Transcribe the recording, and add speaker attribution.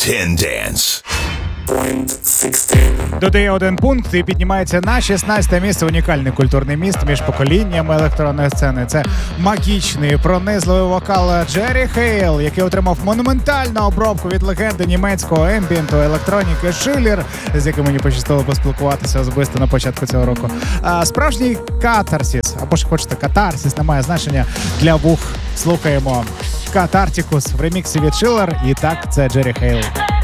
Speaker 1: 10 Dance.
Speaker 2: Додає один пункт і піднімається на 16-те місце. Унікальний культурний міст між поколіннями електронної сцени. Це магічний, пронизливий вокал Джері Хейл, який отримав монументальну обробку від легенди німецького ембієнту електроніки Шиллер, з яким мені пощастило поспілкуватися особисто на початку цього року. Справжній катарсіс, або ж хочете катарсіс, не має значення для вух. Слухаємо Катартикус в реміксі від Шиллер. І так, це Джері Хейл.